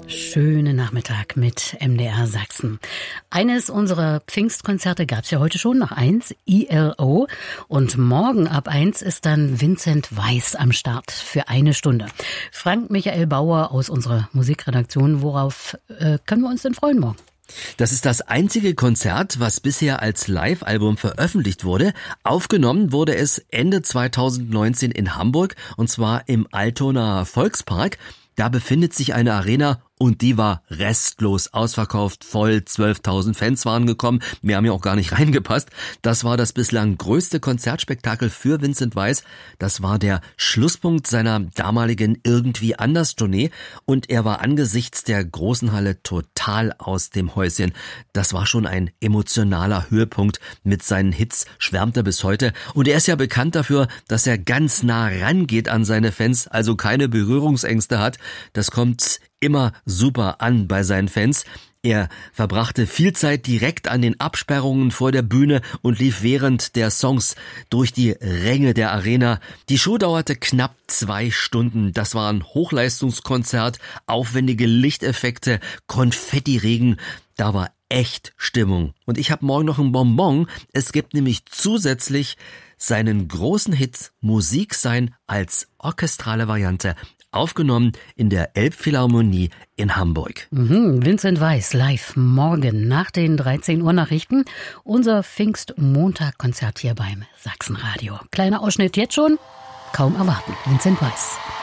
Schönen Nachmittag mit MDR Sachsen. Eines unserer Pfingstkonzerte gab es ja heute schon, nach 1, ILO. Und morgen ab 1 ist dann Vincent Weiss am Start für 1 Stunde. Frank Michael Bauer aus unserer Musikredaktion, worauf können wir uns denn freuen morgen? Das ist das einzige Konzert, was bisher als Live-Album veröffentlicht wurde. Aufgenommen wurde es Ende 2019 in Hamburg, und zwar im Altonaer Volkspark. Da befindet sich eine Arena und die war restlos ausverkauft, voll, 12.000 Fans waren gekommen, mehr haben ja auch gar nicht reingepasst. Das war das bislang größte Konzertspektakel für Vincent Weiss. Das war der Schlusspunkt seiner damaligen Irgendwie-Anders-Tournee und er war angesichts der großen Halle total aus dem Häuschen. Das war schon ein emotionaler Höhepunkt. Mit seinen Hits schwärmt er bis heute und er ist ja bekannt dafür, dass er ganz nah rangeht an seine Fans, also keine Berührungsängste hat. Das kommt immer super an bei seinen Fans. Er verbrachte viel Zeit direkt an den Absperrungen vor der Bühne und lief während der Songs durch die Ränge der Arena. Die Show dauerte knapp 2 Stunden. Das war ein Hochleistungskonzert, aufwendige Lichteffekte, Konfettiregen. Da war echt Stimmung. Und ich habe morgen noch ein Bonbon. Es gibt nämlich zusätzlich seinen großen Hit Musik sein als orchestrale Variante, aufgenommen in der Elbphilharmonie in Hamburg. Vincent Weiss live morgen nach den 13 Uhr Nachrichten. Unser Pfingstmontag-Konzert hier beim Sachsenradio. Kleiner Ausschnitt jetzt schon, kaum erwarten. Vincent Weiss.